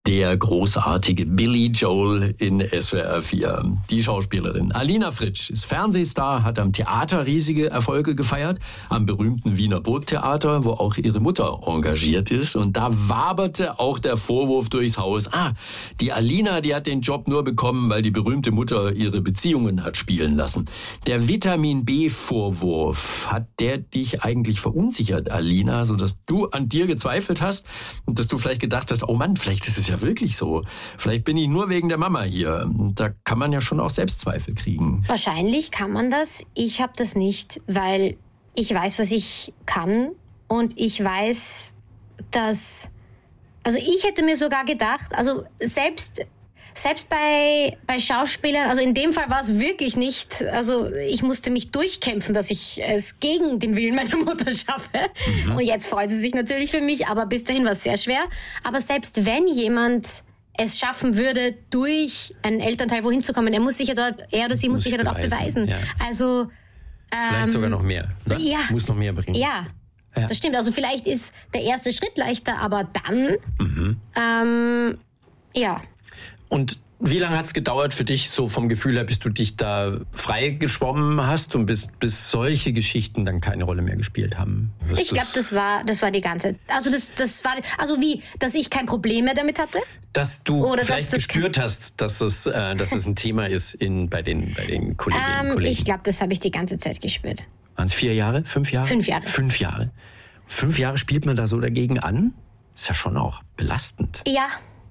Der großartige Billy Joel in SWR 4. Die Schauspielerin Alina Fritsch ist Fernsehstar, hat am Theater riesige Erfolge gefeiert, am berühmten Wiener Burgtheater, wo auch ihre Mutter engagiert ist. Und da waberte auch der Vorwurf durchs Haus, die Alina, die hat den Job nur bekommen, weil die berühmte Mutter ihre Beziehungen hat spielen lassen. Der Vitamin-B-Vorwurf, hat der dich eigentlich verunsichert, Alina, sodass du an dir gezweifelt hast und dass du vielleicht gedacht hast, oh Mann, vielleicht ist es ja wirklich so. Vielleicht bin ich nur wegen der Mama hier. Da kann man ja schon auch Selbstzweifel kriegen. Wahrscheinlich kann man das. Ich habe das nicht, weil ich weiß, was ich kann. Und ich weiß, dass... Also ich hätte mir sogar gedacht, also selbst bei Schauspielern, also in dem Fall war es wirklich nicht, also ich musste mich durchkämpfen, dass ich es gegen den Willen meiner Mutter schaffe. Und jetzt freut sie sich natürlich für mich, aber bis dahin war es sehr schwer. Aber selbst wenn jemand es schaffen würde, durch einen Elternteil wohin zu kommen, er oder sie muss sich ja dort auch beweisen. Ja. Also vielleicht sogar noch mehr. Ne? Ja. Muss noch mehr bringen. Ja. Das stimmt. Also vielleicht ist der erste Schritt leichter, aber dann, ja. Und wie lange hat es gedauert für dich, so vom Gefühl her, bis du dich da frei geschwommen hast und bis solche Geschichten dann keine Rolle mehr gespielt haben? Ich glaube, das war die ganze... Also das war... Also wie? Dass ich kein Problem mehr damit hatte? Dass du vielleicht gespürt hast, dass es ein Thema ist bei den Kolleginnen und Kollegen. Ich glaube, das habe ich die ganze Zeit gespürt. Waren es 4 Jahre? 5 Jahre? 5 Jahre. 5 Jahre. 5 Jahre spielt man da so dagegen an? Ist ja schon auch belastend. Ja.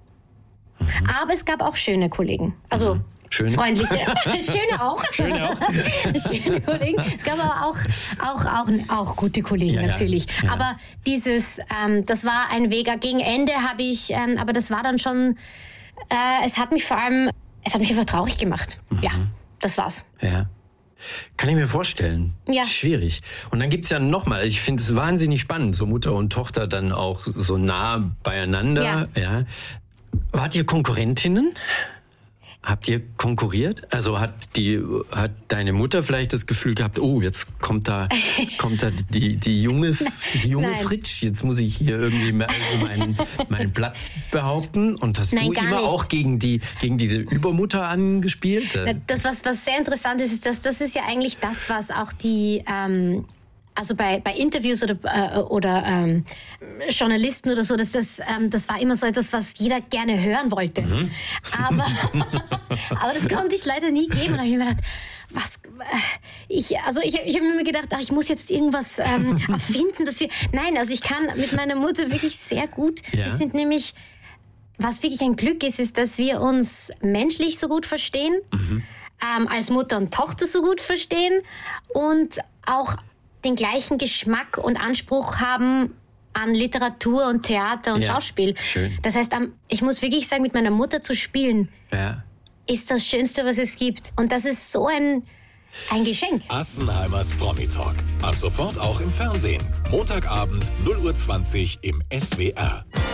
Aber es gab auch schöne Kollegen. Also freundliche. Schöne auch. Schöne Kollegen. Es gab aber auch gute Kollegen natürlich. Ja. Aber das war ein Weg. Gegen Ende habe ich, aber das war dann schon, es hat mich einfach traurig gemacht. Ja, das war's. Ja. Kann ich mir vorstellen. Ja. Schwierig. Und dann gibt's ja nochmal, ich finde es wahnsinnig spannend, so Mutter und Tochter dann auch so nah beieinander. Ja. Wart ihr Konkurrentinnen? Habt ihr konkurriert? Also hat deine Mutter vielleicht das Gefühl gehabt, oh, jetzt kommt da die junge Fritsch, jetzt muss ich hier irgendwie meinen Platz behaupten. Und hast du immer auch gegen diese Übermutter angespielt? Das, was sehr interessant ist, dass das ist ja eigentlich das, was auch die... Also bei Interviews oder Journalisten oder so, das war immer so etwas, was jeder gerne hören wollte. Aber das konnte ich leider nie geben. Und da habe ich mir gedacht, ich habe mir immer gedacht, ich muss jetzt irgendwas erfinden, dass wir... Nein, also ich kann mit meiner Mutter wirklich sehr gut. Ja. Wir sind nämlich... Was wirklich ein Glück ist, dass wir uns menschlich so gut verstehen, als Mutter und Tochter so gut verstehen und auch den gleichen Geschmack und Anspruch haben an Literatur und Theater und Schauspiel. Schön. Das heißt, ich muss wirklich sagen, mit meiner Mutter zu spielen, ist das Schönste, was es gibt. Und das ist so ein Geschenk. Assenheimers Promi-Talk. Ab sofort auch im Fernsehen. Montagabend 0:20 Uhr im SWR.